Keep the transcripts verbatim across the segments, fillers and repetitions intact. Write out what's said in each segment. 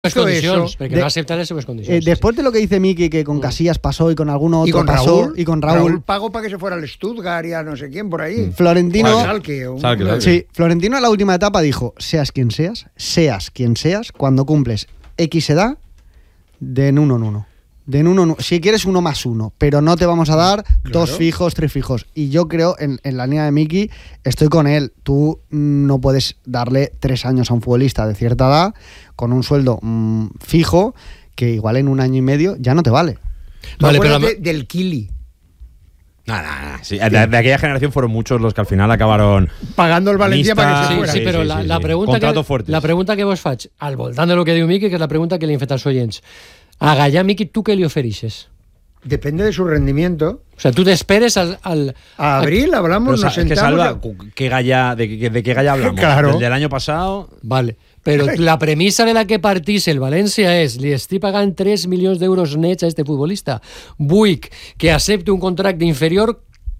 Les condicions, perquè de, no accepta les seves condicions. Eh, después de lo que dice Miki, que con Casillas pasó y con alguno otro y con pasó, Raúl, y con Raúl, Raúl pagó para que se fuera al Stuttgart y a no sé quién por ahí. Florentino, o Salque, un, Salque, Salque. Sí, Florentino en la última etapa dijo, seas quien seas, seas quien seas, cuando cumples X edad, de en uno en uno. De en uno en uno. Si quieres uno más uno, pero no te vamos a dar claro. dos fijos, tres fijos. Y yo creo, en, en la línea de Miki, estoy con él. Tú no puedes darle tres años a un futbolista de cierta edad con un sueldo mmm, fijo que igual en un año y medio ya no te vale. Vale, pero la... del Kili. Nada, nada. Sí, de, de aquella generación fueron muchos los que al final acabaron pagando el Valencia mixta, para que se sí, fuera. Sí, sí, però sí, la, la, sí. pregunta que, la pregunta que vos faig, al voltant de lo que diu Miki, que és la pregunta que li hem fet als oients. A Gallà, Miki, ¿tú qué le ofreces? Depende de su rendimiento. O sea, tú te esperes al... al a abril hablamos, pero, nos o sea, sentamos... Que Salva, ¿qué Gallà, de, de, ¿De qué Gallà hablamos? Claro. ¿Del, del año pasado? Vale. Pero la premissa de la que partís el València és li estic pagant tres milions d'euros nets a este futbolista. Vull que accepte un contracte inferior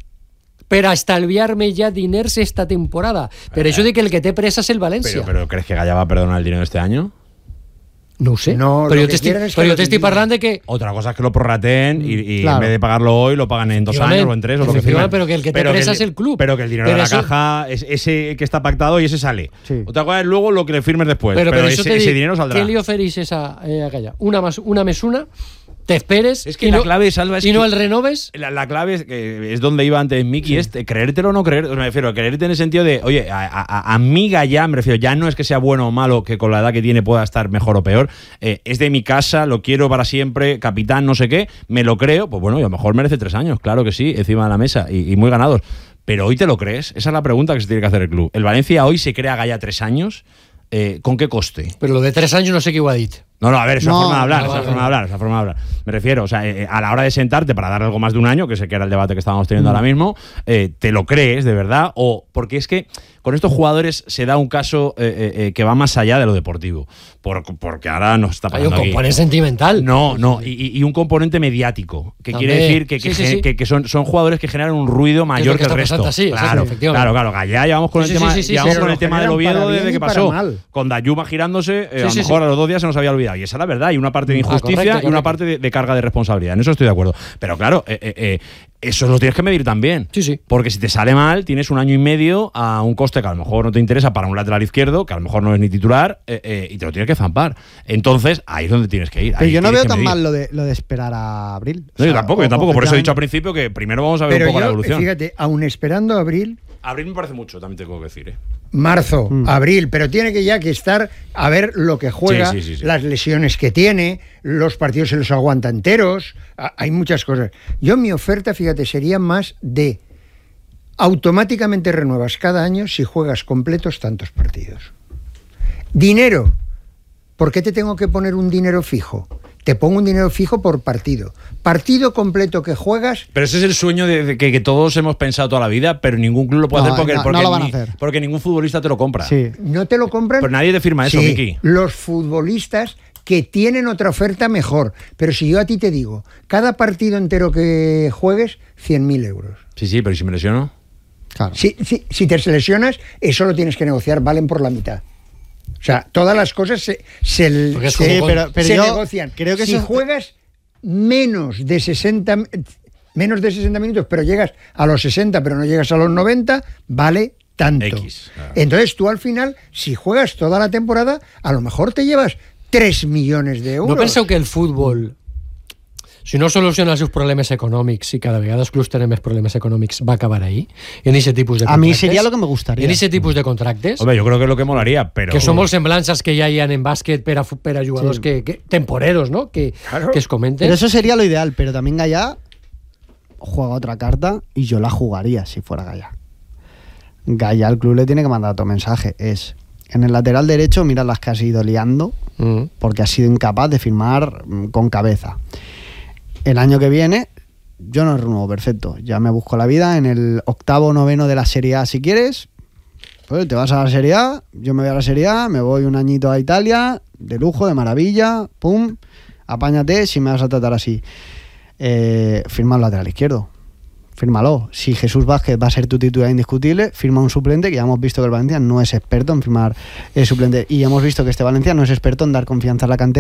per a estalviar-me ja diners esta temporada. Per eh, això dic que el que té pressa és el València. Pero, pero ¿crees que Gallà va a perdonar el dinero este año? No ho sé, no, però jo t'estic es parlant de que... Otra cosa es que lo prorrateen y, y claro. en vez de pagarlo hoy lo pagan en dos años o en tres o lo que firmen. Pero que el que te presa es el club. Pero que el dinero pero de la eso... caja es ese que está pactado y ese sale. Sí. Otra cosa es luego lo que le firmes después. Pero, pero, pero ese, ese ese dinero saldrá. ¿Qué le oferís a, eh, a Gallà? Una más una més una, te esperes es que y la no, clave, Salva, es y no que el renoves. La, la clave es, que es donde iba antes Miki, sí. es creértelo o no creer, me refiero a creerte en el sentido de, oye, a, a, a mí Gallà, me refiero, ya no es que sea bueno o malo, que con la edad que tiene pueda estar mejor o peor, eh, es de mi casa, lo quiero para siempre, capitán, no sé qué, me lo creo, pues bueno, y a lo mejor merece tres años, claro que sí, encima de la mesa, y, y muy ganados. Pero hoy te lo crees, esa es la pregunta que se tiene que hacer el club. ¿El Valencia hoy se crea Gallà tres años? Eh, ¿Con qué coste? Pero lo de tres años no sé qué ho ha dit. No, no, a ver, es una no, forma de hablar, no, es una no, forma no. de hablar, es una forma de hablar. Me refiero, o sea, eh, a la hora de sentarte para dar algo más de un año, que sé que era el debate que estábamos teniendo mm. ahora mismo, eh, ¿te lo crees de verdad? O porque es que con estos jugadores se da un caso eh, eh, que va más allá de lo deportivo. Por, porque ahora nos está pasando Hay un componente aquí. sentimental. No, no, y, y un componente mediático, que También. quiere decir que, que, sí, sí, sí. que, que son, son jugadores que generan un ruido mayor que, que el resto. Así, claro, sí, claro, claro, Gallà llevamos con sí, el sí, tema, sí, sí, llevamos sí, con el tema del Oviedo desde que pasó. Con Dayuma girándose, eh, sí, a lo sí, mejor sí. a los dos días se nos había olvidado. Y esa es la verdad, hay una parte de injusticia ah, correcto, y una correcto. parte de, de carga de responsabilidad. En eso estoy de acuerdo. Pero claro, eh, eh, eh, eso lo tienes que medir también. Sí, sí. Porque si te sale mal, tienes un año y medio a un coste que a lo mejor no te interesa para un lateral izquierdo, que a lo mejor no es ni titular, eh, eh, y te lo tienes que zampar. Entonces, ahí es donde tienes que ir. Pero ahí yo no veo tan medir. mal lo de, lo de esperar a abril. O No, sea, yo tampoco, yo tampoco. Por eso he dicho al objetivamente- principio que primero vamos a ver Pero un poco yo, la evolución. fíjate, aún esperando abril, Abril me parece mucho, también tengo que decir. ¿eh? marzo, Mm. abril, pero tiene que ya que estar a ver lo que juega, Sí, sí, sí, sí. las lesiones que tiene, los partidos se los aguanta enteros, a- hay muchas cosas. Yo mi oferta, fíjate, sería más de automáticamente renuevas cada año si juegas completos tantos partidos. Dinero, ¿por qué te tengo que poner un dinero fijo? Te pongo un dinero fijo por partido. Partido completo que juegas. Pero ese es el sueño de, de que, que todos hemos pensado toda la vida, pero ningún club lo puede No, hacer porque, no, porque, no lo van a ni- hacer. porque ningún futbolista te lo compra. Sí. ¿No te lo compran? Pero nadie te firma eso, Sí, Miki. los futbolistas que tienen otra oferta mejor. Pero si yo a ti te digo, cada partido entero que juegues, cien mil euros. Sí, sí, pero ¿y si me lesiono? Claro. Si, si, si te lesionas, eso lo tienes que negociar, valen por la mitad. O sea, todas las cosas se, se, Porque es se- como- pero- pero se yo negocian. creo que si eso- juegas menos de sesenta menos de sesenta minutos, pero llegas a los sesenta, pero no llegas a los noventa, vale tanto. X, claro. Entonces tú al final, si juegas toda la temporada, a lo mejor te llevas tres millones de euros. No penseu que el futbol, si no soluciona els seus problemes econòmics i cada vegada els clubs tenen més problemes econòmics, va acabar ahí? En ese tipus de A contractes? mí sería lo que me gustaría. En ese tipus de contractes? Hombre, yo creo que es lo que molaría, pero... Que són molt semblants als que ja hi ha en bàsquet per a, fu- per a jugadors Sí. que, que, temporeros, ¿no? Que, Claro. que es comenten. Pero eso sería lo ideal, pero también Gallà juega otra carta y yo la jugaría si fuera Gallà. Gallà al club le tiene que mandar otro mensaje. Es, en el lateral derecho, mira las que has ido liando, Mm. porque has sido incapaz de firmar mm, con cabeza. El año que viene, yo no renuevo, perfecto. Ya me busco la vida en el octavo o noveno de la Serie A si quieres. Pues te vas a la Serie A, yo me voy a la Serie A, me voy un añito a Italia, de lujo, de maravilla, pum, apáñate si me vas a tratar así. Eh, firma el lateral izquierdo. fírmalo. Si Jesús Vázquez va a ser tu titular indiscutible, firma un suplente, que ya hemos visto que el Valencia no es experto en firmar eh, suplente. Y hemos visto que este Valencia no es experto en dar confianza a la cantera.